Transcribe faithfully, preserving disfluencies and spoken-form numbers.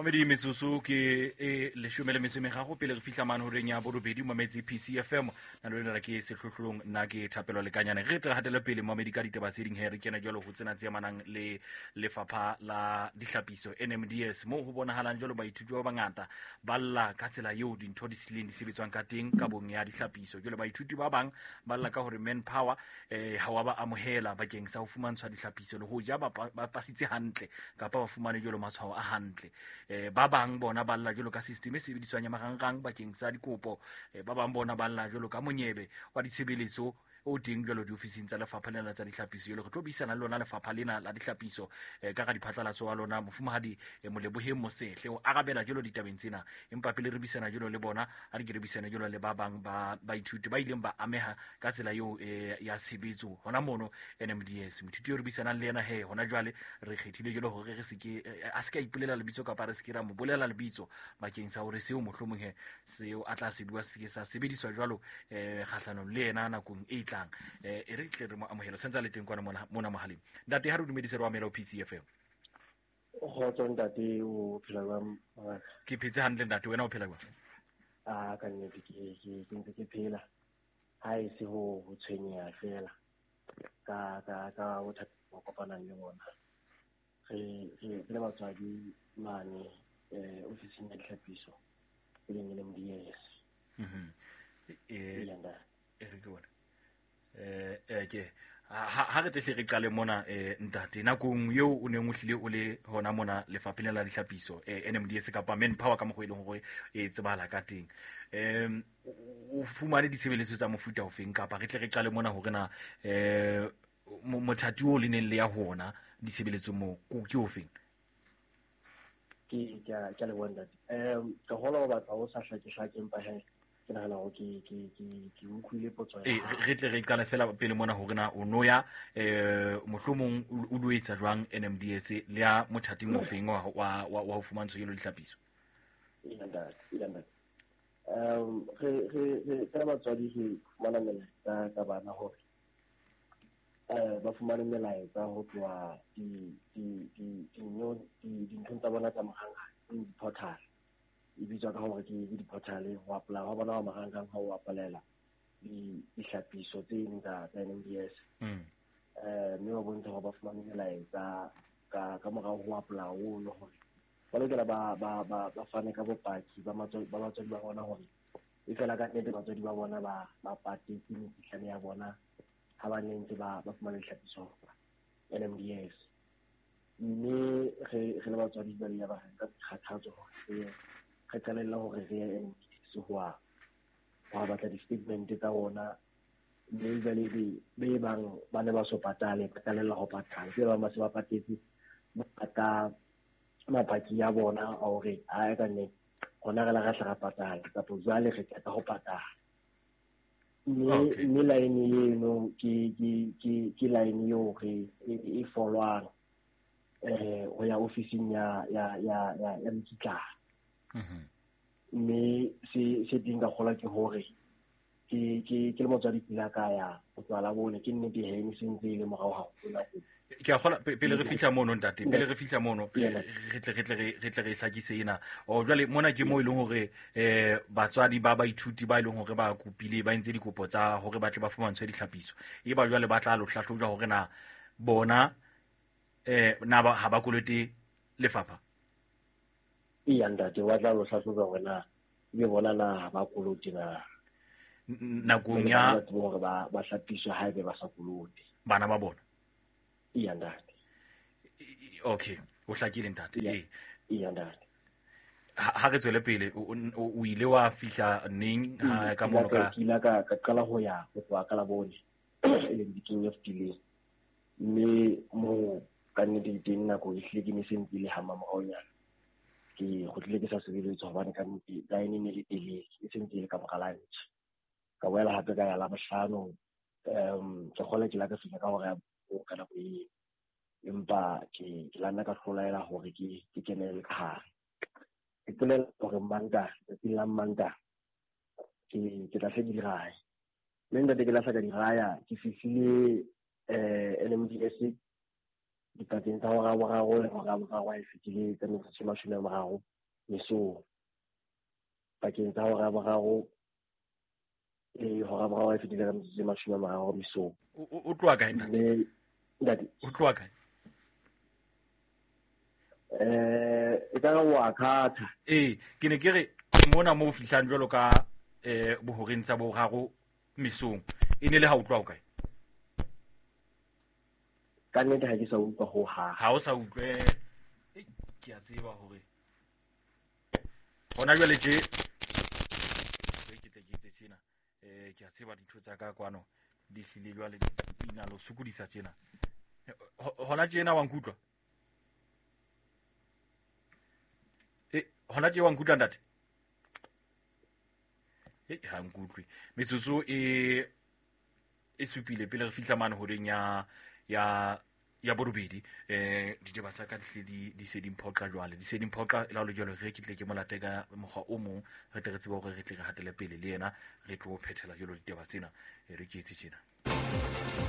Mamedi Metsotso ke e leshome le metso e meraro pele re fihla mane horeng ya borobedi mametse P C F M na le nna ke sehlohlolong nna ke thapelo lekanyane re tle hatela pele mamedi ka ditaba tse ding he re kena jalo ho tsena tse manang le lefapha la dihlapiso N M D S mo ho bonahalang jalo baithuti ba bangata ba lla ka tsela eo dintho di sileng di sebetswang ka teng ka bong ya dihlapiso jalo baithuti ba bang ba lla ka hore manpower eh ha wa ba amohela bakeng sa ho fumantshwa dihlapiso le ho ja ba pasitse hantle kapa ba fumane jalo matshwao a hantle eh ba bang bona ba lla jolo ka system e sebediswang ya marangrang bakeng sa dikopo eh, ba bang bona ba lla jolo ka monyebe wa ditshebeletso o teng jalo diofising tsa lefapha lena tsa dihlapiso le re tlo bisana le lona lefapha lena la dihlapiso eh, ka ga diphatlalatso wa lona mofumahadi eh, moleboheng mosehle o arabela jolo ditabeng tsena empa pele re bisana jolo le bona a di ke re bisana jolo le ba bang ba baithuti ba ileng ba ameha ka tsela eo eh, ya sebetso hona mono N M D S mothuti o re bisana le yena he hona jwale re kgethile jolo hore re seke eh, a se ka ipolela lebitso ka pare se ke ra mo bolela lebitso bakeng sa hore seo mohlomong he seo a tla se bua se ke sa sebediswa jwalo eh kgahlanong le yena nakong e tlang eh e re tle re mo amohela sentse le teng kwana mona mona mohaleng ntate ha re dumedise re wa mela o P C F M ho tsona ntate o phela ba ke phetse hantle ntate wena o phela ba a ka nne ke ke ke ntse ke phela ha e se ho ho tshwenya fela ka ka ka o tla go kopana le bona re re le batswadi mane eh ofising ya dihlapiso e leng N M D S mhm e yanda e re go eh eh ke ha ha re tle re qale mona eh ntate nakong eo o neng o hlile o le hona mona lefapheng la dihlapiso eh N M D S kapa manpower ka mogwele hore e tsebala ka teng em o fumane ditshebeletso tsa mofuta ofeng kapa re tle re qale mona hore na eh mothati o le neng le ya hona ditshebeletso mo go ke ofeng ke ka ka le wanda em ka hola ba ba o sa hlake hlake empa he ke nahana hore ke ke ke ke utlwile potso eh re tle re qala fela pele mona hore na o noya eh mohlomong o lo etsa jwang N M D S le ya mothati mofeng wa wa wa ho fumantshwa yelo dihlapiso yanda yanda um re re re ka batswadi ke mana mela ka ka bana hore eh ba fumane melaetsa ho tloha di di di di no di dintho tsa bona tsa marangrang di portal e bitswa ka hore ke di portal ho apply ho bona wa marangrang ha o appalela di dihlapiso tse ding tsa N M D S mm eh mme ba bontsha hore ba fumane melaetsa ka ka morao ho apply o no hore ba lokela ba ba ba ba fane ka bopaki ba matswadi ba batswadi ba bona hore e fela ka nnete batswadi ba bona ba ba patetse mekitlane ya bona ha ba nentse ba ba fumane dihlapiso N M D S mme re re le batswadi ba ya ba ka kgathatso hore re tlalella hore re N M D S ho wa ba batla di-statement tsa bona mme ba le be bang ba ne ba so patale patalella ho patala ke ba ma se ba patetse ba pata mapaki ya bona a hore a ka nne hona re la ra hla patala kapo jwale re tla ho patala mme mme line eno ke ke ke ke line yo re e follow eh ho ya ofising ya ya ya ya ya mekitla mhm mme se se dinga gola ke hore ke ke ke le motswadi pila ka ya o tsala bone ke nne di heng sentse le morao ha ona ke a gola pele re fihla mono ntate pele re fihla mono re tle re tle re tle re hlakise ena o jwale mona ke mo ile hore eh batswadi ba baithuti ba ile hore ba kopile ba ntse dikopo tsa hore ba tle ba fumantshwe dihlapiso e ba jwale ba tla lo hlahlojwa hore na bona eh na ba ha ba kolote lefapha e yanda ke wa tla lo hlahlojwa hore na be bona na ba kolote na nakong ya hore ba ba hlapiswa ha ebe ba sa kolote bana ba bona iya ndate okay o hlakile ntate eh iya ndate ha re tswele pele o ile wa fihla neng ha ka mono ka kila ka ka qala ho ya go tswa ka la bone e le diking of delay mme mo ka nne di teng nako e hlile ke ne sentse le hama moronyana ke go tlile ke sa sebeletse hobane ka nnete line ne le delay e sentse le ka mogalantshe ka boela hape ka ya la bohlano um ke gole ke la ka fihla ka hore o kana go e empa ke ke lana ka hlolaela hore ke ke kenele ka hare ke tlela hore manta ke la manta ke ke tla se dirae mme nda ke la sa ka diraya ke fihlile eh N M D S dipakeng tsa hora ya boraro le hora ya boraro e fetile ka metsotso e mashome a mararo mesong. Pakeng tsa hora ya boraro le hora ya boraro e fetile ka metsotso e mashome a mararo mesong. O tloa kae ntate? Ntate. O tloa kae? Eh, e ka re wa khatha. Eh, ke ne ke re mona mo fihlang jwalo ka eh bohoreng tsa boraro mesong. E ne le ha o tloa kae? Ka nnete ha ke sa utlwa ho ha. Ha o sa utlwe. Eh, ke a tseba hore hona jwale je ke tle ke tse tsena. Eh, ke a tseba dintho tsa ka kwano di hlile jwale ina lo sukudisa tsena. Hona tjena wa nkutlwa? Eh, hona tje wa nkutlwa ntate? Eh, ha nkutlwe. Metsotso e e supile pele re fihla mane horeng ya ya ya borobedi eh ditaba tsa ka hle di di se di mphoqa jwale di se di mphoqa la lo jwalo re ke tle ke molate ka mokgwa o mong re tle re tseba hore re tle re hatele pele le yena re tlo phethela jwalo ditaba tsena re ke etse tsena.